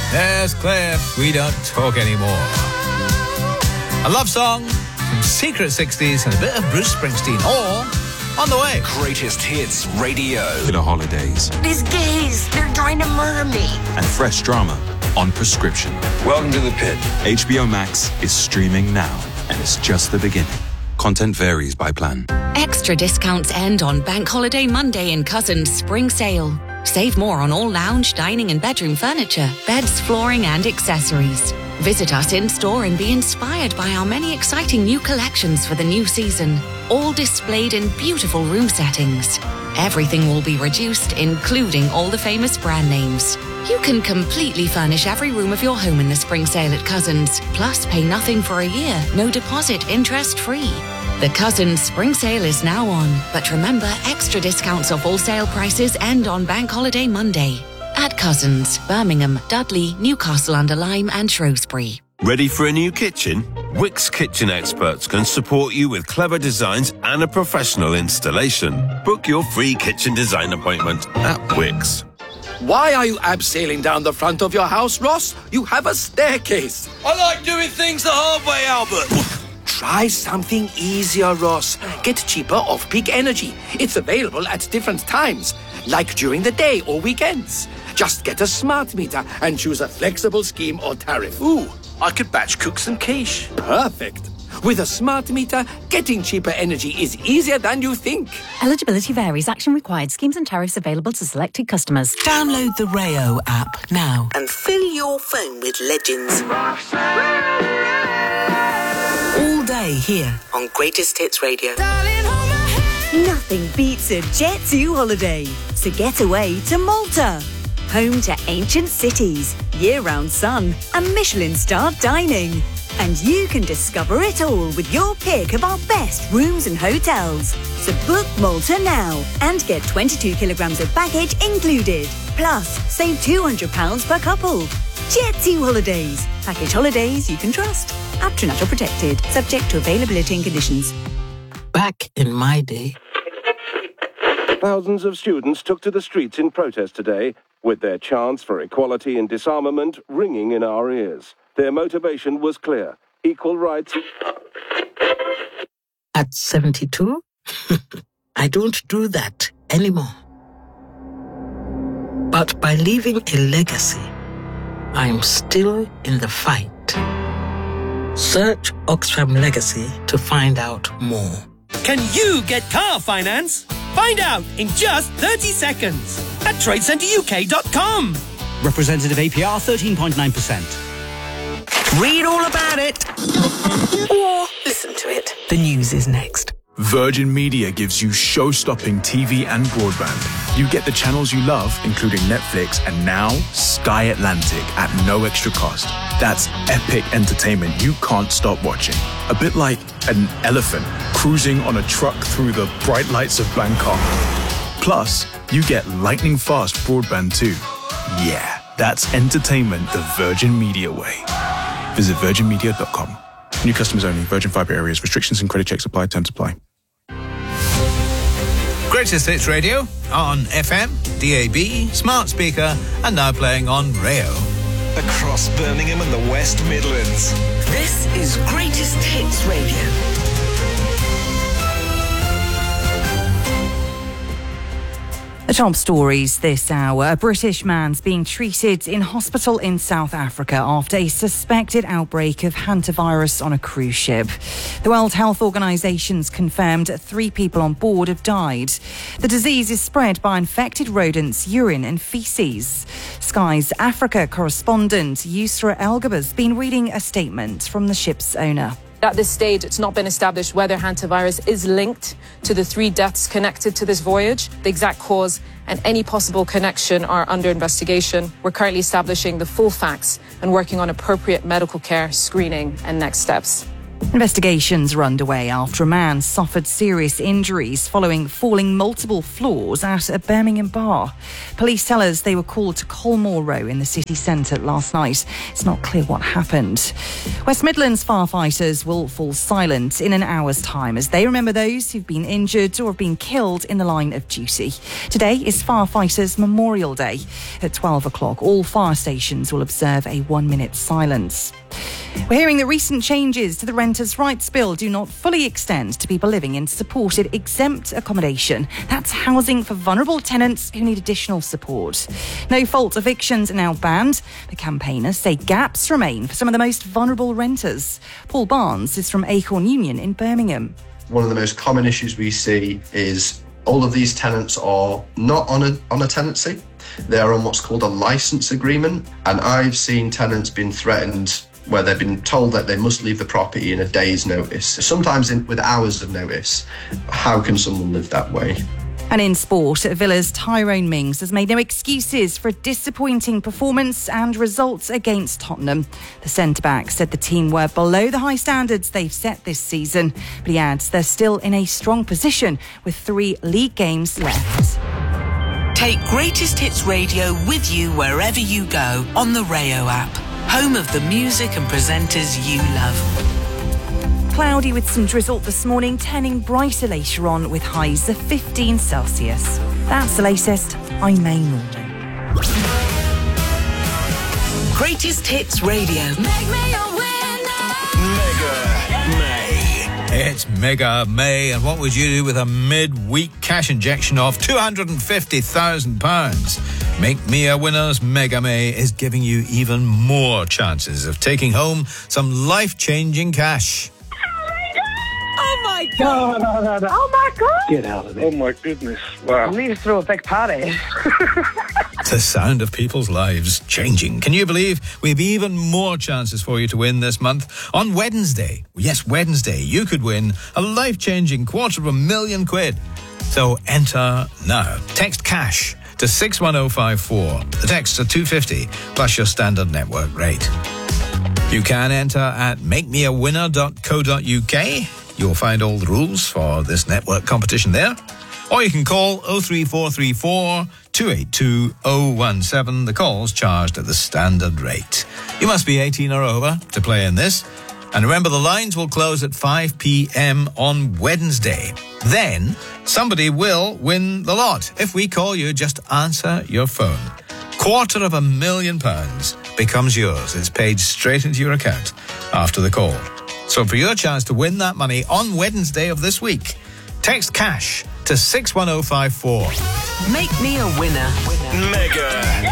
There's Claire, We Don't Talk Anymore. A love song from Secret 60s and a bit of Bruce Springsteen. Or on the way. Greatest Hits Radio. For the holidays. These gays, they're trying to murder me. And fresh drama on prescription. Welcome to the pit. HBO Max is streaming now, and it's just the beginning. Content varies by plan. Extra discounts end on Bank Holiday Monday in Cousins Spring Sale. Save more on all lounge, dining and bedroom furniture, beds, flooring and accessories. Visit us in-store and be inspired by our many exciting new collections for the new season, all displayed in beautiful room settings. Everything will be reduced, including all the famous brand names. You can completely furnish every room of your home in the spring sale at Cousins, plus pay nothing for a year, no deposit, interest-free. The Cousins Spring Sale is now on, but remember, extra discounts off all sale prices end on Bank Holiday Monday. At Cousins, Birmingham, Dudley, Newcastle-under-Lyme and Shrewsbury. Ready for a new kitchen? Wickes Kitchen Experts can support you with clever designs and a professional installation. Book your free kitchen design appointment at Wickes. Why are you abseiling down the front of your house, Ross? You have a staircase. I like doing things the hard way, Albert. Try something easier, Ross. Get cheaper off-peak energy. It's available at different times, like during the day or weekends. Just get a smart meter and choose a flexible scheme or tariff. Ooh, I could batch cook some quiche. Perfect. With a smart meter, getting cheaper energy is easier than you think. Eligibility varies. Action required. Schemes and tariffs available to selected customers. Download the Rayo app now And fill your phone with legends. all day here On Greatest Hits Radio. Nothing beats a Jet2 holiday. So get away to Malta. Home to ancient cities, year-round sun and Michelin-starred dining. And you can discover it all with your pick of our best rooms and hotels. So book Malta now and get 22 kilograms of baggage included. Plus, save £200 per couple. Jet2 Holidays. Package holidays you can trust. Aptronat protected. Subject to availability and conditions. back in my day. Thousands of students took to the streets in protest today, with their chants for equality and disarmament ringing in our ears. Their motivation was clear: equal rights. At 72, I don't do that anymore. But by leaving a legacy, I'm still in the fight. Search Oxfam Legacy to find out more. Can you get car finance? Find out in just 30 seconds at TradeCenterUK.com. Representative APR 13.9%. Read all about it. Or listen to it. The news is next. Virgin Media gives you show-stopping TV and broadband. You get the channels you love, including Netflix, and now Sky Atlantic at no extra cost. That's epic entertainment you can't stop watching. A bit like an elephant cruising on a truck through the bright lights of Bangkok. Plus, you get lightning-fast broadband too. Yeah, that's entertainment the Virgin Media way. Visit virginmedia.com. New customers only. Virgin Fibre areas. Restrictions and credit checks apply. Terms apply. Greatest Hits Radio on FM, DAB, smart speaker, and now playing on Rayo. Across Birmingham and the West Midlands. This is Greatest Hits Radio. The top stories this hour. A British man's being treated in hospital in South Africa after a suspected outbreak of hantavirus on a cruise ship. The World Health Organization's confirmed 3 people on board have died. The disease is spread by infected rodents, urine and faeces. Sky's Africa correspondent Yusra Elgaba's been reading a statement from the ship's owner. At this stage, it's not been established whether hantavirus is linked to the 3 deaths connected to this voyage. The exact cause and any possible connection are under investigation. We're currently establishing the full facts and working on appropriate medical care, screening and next steps. Investigations are underway after a man suffered serious injuries following falling multiple floors at a Birmingham bar. Police tell us they were called to Colmore Row in the city centre last night. It's not clear what happened. West Midlands firefighters will fall silent in an hour's time as they remember those who've been injured or have been killed in the line of duty. Today is Firefighters Memorial Day. At 12 o'clock, all fire stations will observe a 1-minute silence. We're hearing that recent changes to the Renters' Rights Bill do not fully extend to people living in supported exempt accommodation. That's housing for vulnerable tenants who need additional support. No-fault evictions are now banned. The campaigners say gaps remain for some of the most vulnerable renters. Paul Barnes is from Acorn Union in Birmingham. One of the most common issues we see is all of these tenants are not on a tenancy. They are on what's called a licence agreement. And I've seen tenants being threatened where they've been told that they must leave the property in a day's notice, sometimes with hours of notice. How can someone live that way? And in sport, Villa's Tyrone Mings has made no excuses for a disappointing performance and results against Tottenham. The centre-back said the team were below the high standards they've set this season, but he adds they're still in a strong position with 3 league games left. Take Greatest Hits Radio with you wherever you go on the Rayo app. Home of the music and presenters you love. Cloudy with some drizzle this morning, turning brighter later on with highs of 15 Celsius. That's the latest. I'm May Norman. Greatest Hits Radio. Mega May. It's Mega May, and what would you do with a mid-week cash injection of £250,000? Make Me a Winner's Mega May is giving you even more chances of taking home some life-changing cash. Oh my God! No. Oh my God! Get out of there. Oh my goodness. Wow. We need to throw a big party. The sound of people's lives changing. Can you believe we've even more chances for you to win this month? On Wednesday, yes, Wednesday, you could win a life-changing £250,000. So enter now. Text CASH to 61054. The texts are $250 plus your standard network rate. You can enter at makemeawinner.co.uk. You'll find all the rules for this network competition there. Or you can call 03434 282 017. The call's charged at the standard rate. You must be 18 or over to play in this. And remember, the lines will close at 5 p.m. on Wednesday. Then somebody will win the lot. If we call you, just answer your phone. £250,000 becomes yours. It's paid straight into your account after the call. So for your chance to win that money on Wednesday of this week, text CASH to 61054. Make me a winner. Mega